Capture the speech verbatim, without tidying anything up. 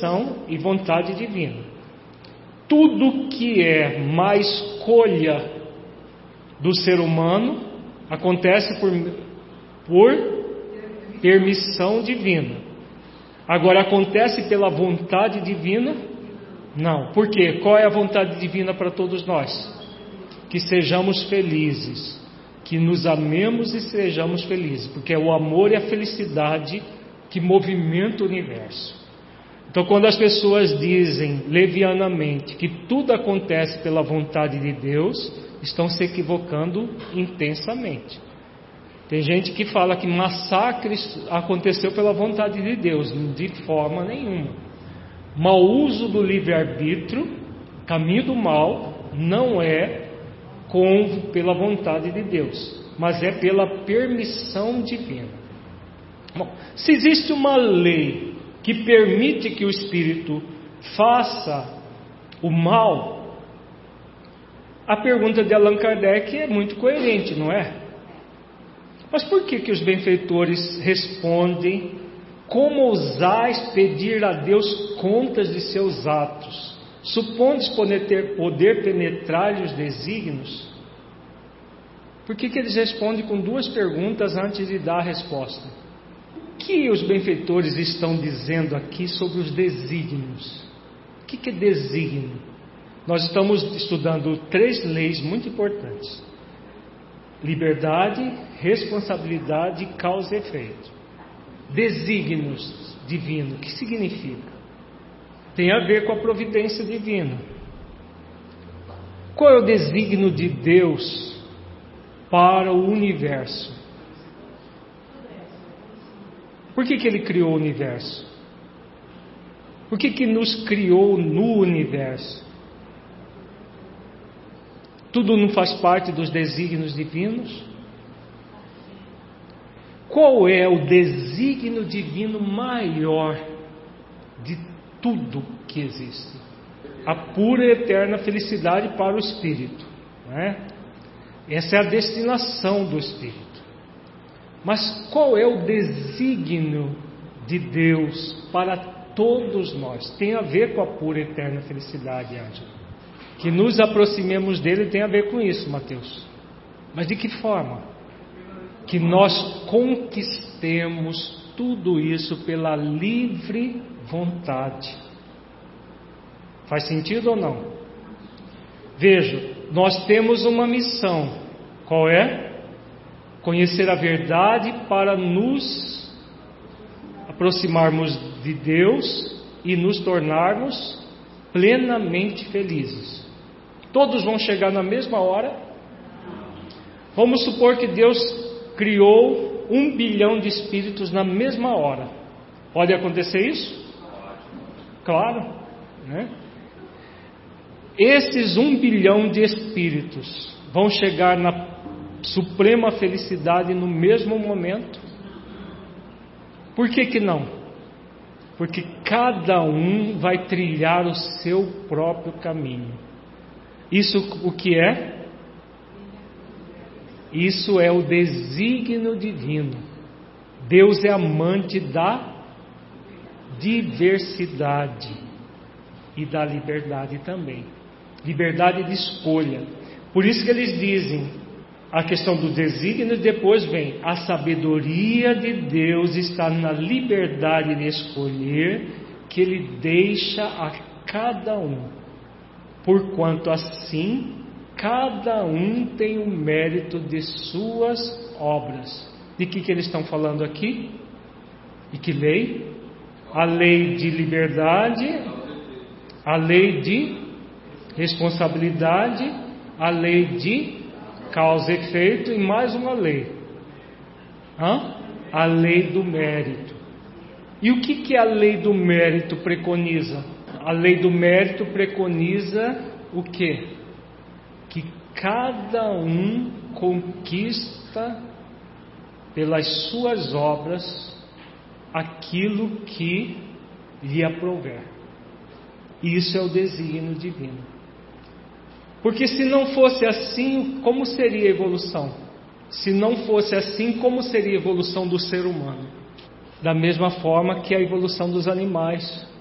permissão e vontade divina. Tudo que é má escolha do ser humano acontece por, por permissão divina. Agora, acontece pela vontade divina? Não. Por quê? Qual é a vontade divina para todos nós? Que sejamos felizes, que nos amemos e sejamos felizes, porque é o amor e a felicidade que movimenta o universo. Então, quando as pessoas dizem levianamente que tudo acontece pela vontade de Deus, estão se equivocando intensamente. Tem gente que fala que massacre aconteceu pela vontade de Deus. De forma nenhuma. Mau uso do livre-arbítrio, caminho do mal, não é com, pela vontade de Deus, mas é pela permissão divina. Bom, se existe uma lei que permite que o espírito faça o mal, a pergunta de Allan Kardec é muito coerente, não é? Mas por que que os benfeitores respondem: como ousais pedir a Deus contas de seus atos? Supondes poder, poder penetrar-lhe os desígnios? Por que que eles respondem com duas perguntas antes de dar a resposta? O que os benfeitores estão dizendo aqui sobre os desígnios? O que que é desígnio? Nós estamos estudando três leis muito importantes: liberdade, responsabilidade, causa e efeito. Desígnios divinos, o que significa? Tem a ver com a providência divina. Qual é o desígnio de Deus para o universo? Por que que Ele criou o universo? Por que que nos criou no universo? Tudo não faz parte dos desígnios divinos? Qual é o desígnio divino maior de tudo que existe? A pura e eterna felicidade para o espírito, não é? Essa é a destinação do espírito. Mas qual é o desígnio de Deus para todos nós? Tem a ver com a pura e eterna felicidade, Ângela. Que nos aproximemos dele tem a ver com isso, Mateus. Mas de que forma? Que nós conquistemos tudo isso pela livre vontade. Faz sentido ou não? Veja, nós temos uma missão. Qual é? Conhecer a verdade para nos aproximarmos de Deus e nos tornarmos plenamente felizes. Todos vão chegar na mesma hora? Vamos supor que Deus criou um bilhão de espíritos na mesma hora. Pode acontecer isso? Claro, né? Esses um bilhão de espíritos vão chegar na suprema felicidade no mesmo momento? Por que que não? Porque cada um vai trilhar o seu próprio caminho. Isso o que é? Isso é o desígnio divino. Deus é amante da diversidade e da liberdade também. Liberdade de escolha. Por isso que eles dizem a questão do desígnio, depois vem a sabedoria de Deus está na liberdade de escolher que Ele deixa a cada um, porquanto assim cada um tem o mérito de suas obras. De que que eles estão falando aqui? E que lei? A lei de liberdade, a lei de responsabilidade, a lei de causa e efeito e mais uma lei. Hã? A lei do mérito. E o que que a lei do mérito preconiza? A lei do mérito preconiza o quê? Que cada um conquista pelas suas obras aquilo que lhe aprouver. Isso é o desígnio divino. Porque se não fosse assim, como seria a evolução? Se não fosse assim, como seria a evolução do ser humano? Da mesma forma que a evolução dos animais.